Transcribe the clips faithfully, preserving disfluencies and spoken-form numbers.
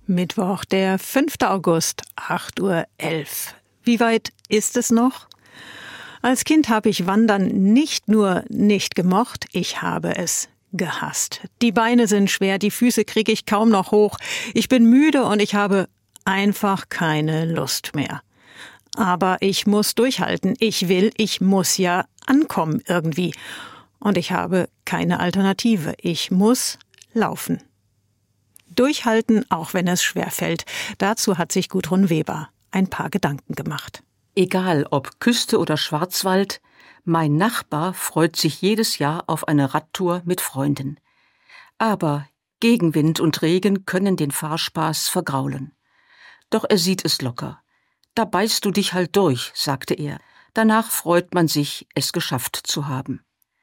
Mittwoch, der fünfte August, acht Uhr elf. Wie weit ist es noch? Als Kind habe ich Wandern nicht nur nicht gemocht, ich habe es gehasst. Die Beine sind schwer, die Füße kriege ich kaum noch hoch. Ich bin müde und ich habe einfach keine Lust mehr. Aber ich muss durchhalten. Ich will, ich muss ja ankommen irgendwie. Und ich habe keine Alternative. Ich muss laufen. Durchhalten, auch wenn es schwerfällt. Dazu hat sich Gudrun Weber ein paar Gedanken gemacht. Egal ob Küste oder Schwarzwald, mein Nachbar freut sich jedes Jahr auf eine Radtour mit Freunden. Aber Gegenwind und Regen können den Fahrspaß vergraulen. Doch er sieht es locker. Da beißt du dich halt durch, sagte er. Danach freut man sich, es geschafft zu haben.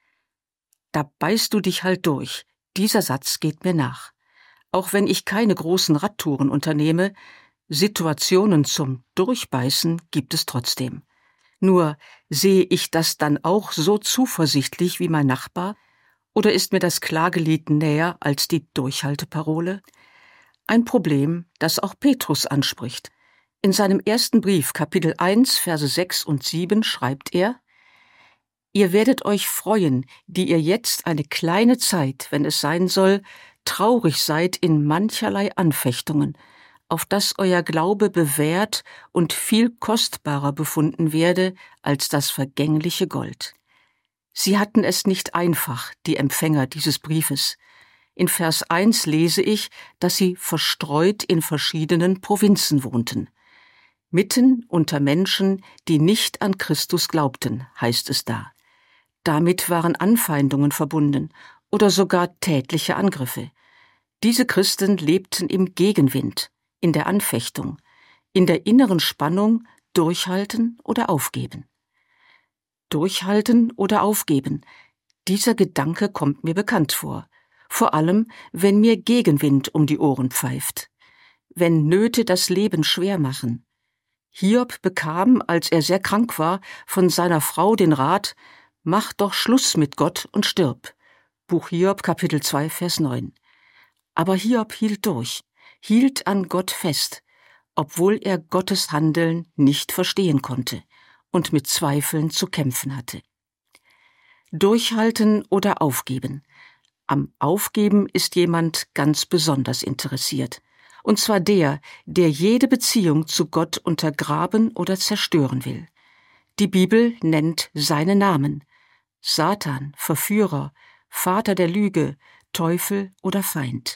Da beißt du dich halt durch. Dieser Satz geht mir nach. Auch wenn ich keine großen Radtouren unternehme, Situationen zum Durchbeißen gibt es trotzdem. Nur sehe ich das dann auch so zuversichtlich wie mein Nachbar? Oder ist mir das Klagelied näher als die Durchhalteparole? Ein Problem, das auch Petrus anspricht. In seinem ersten Brief, Kapitel eins, Verse sechs und sieben, schreibt er: Ihr werdet euch freuen, die ihr jetzt eine kleine Zeit, wenn es sein soll, traurig seid in mancherlei Anfechtungen, auf dass euer Glaube bewährt und viel kostbarer befunden werde als das vergängliche Gold. Sie hatten es nicht einfach, die Empfänger dieses Briefes. In Vers eins lese ich, dass sie verstreut in verschiedenen Provinzen wohnten. Mitten unter Menschen, die nicht an Christus glaubten, heißt es da. Damit waren Anfeindungen verbunden oder sogar tätliche Angriffe. Diese Christen lebten im Gegenwind, in der Anfechtung, in der inneren Spannung, durchhalten oder aufgeben. Durchhalten oder aufgeben, dieser Gedanke kommt mir bekannt vor, vor allem, wenn mir Gegenwind um die Ohren pfeift, wenn Nöte das Leben schwer machen. Hiob bekam, als er sehr krank war, von seiner Frau den Rat: Mach doch Schluss mit Gott und stirb. Buch Hiob, Kapitel zwei, Vers neun. Aber Hiob hielt durch, hielt an Gott fest, obwohl er Gottes Handeln nicht verstehen konnte und mit Zweifeln zu kämpfen hatte. Durchhalten oder aufgeben. Am Aufgeben ist jemand ganz besonders interessiert. Und zwar der, der jede Beziehung zu Gott untergraben oder zerstören will. Die Bibel nennt seine Namen: Satan, Verführer, Vater der Lüge, Teufel oder Feind.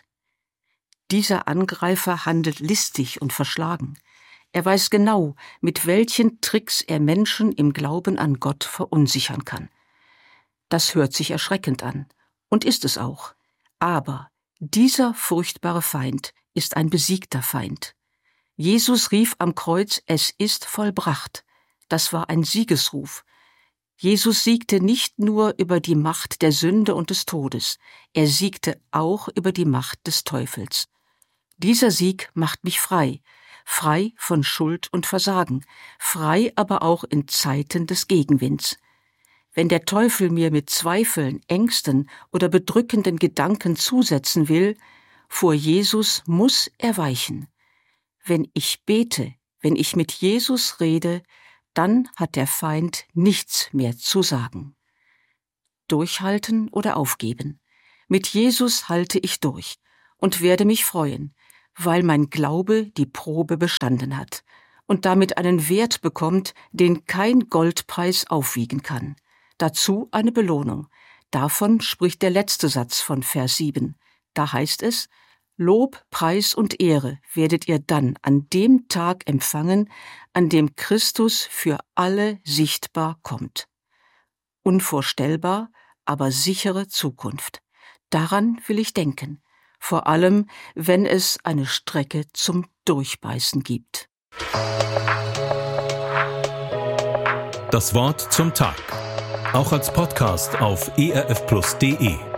Dieser Angreifer handelt listig und verschlagen. Er weiß genau, mit welchen Tricks er Menschen im Glauben an Gott verunsichern kann. Das hört sich erschreckend an und ist es auch. Aber dieser furchtbare Feind ist ein besiegter Feind. Jesus rief am Kreuz: Es ist vollbracht. Das war ein Siegesruf. Jesus siegte nicht nur über die Macht der Sünde und des Todes, er siegte auch über die Macht des Teufels. Dieser Sieg macht mich frei, frei von Schuld und Versagen, frei aber auch in Zeiten des Gegenwinds. Wenn der Teufel mir mit Zweifeln, Ängsten oder bedrückenden Gedanken zusetzen will, vor Jesus muss er weichen. Wenn ich bete, wenn ich mit Jesus rede, dann hat der Feind nichts mehr zu sagen. Durchhalten oder aufgeben. Mit Jesus halte ich durch und werde mich freuen, weil mein Glaube die Probe bestanden hat und damit einen Wert bekommt, den kein Goldpreis aufwiegen kann. Dazu eine Belohnung. Davon spricht der letzte Satz von Vers sieben. Da heißt es: Lob, Preis und Ehre werdet ihr dann an dem Tag empfangen, an dem Christus für alle sichtbar kommt. Unvorstellbar, aber sichere Zukunft. Daran will ich denken, vor allem, wenn es eine Strecke zum Durchbeißen gibt. Das Wort zum Tag. Auch als Podcast auf e r f plus punkt d e.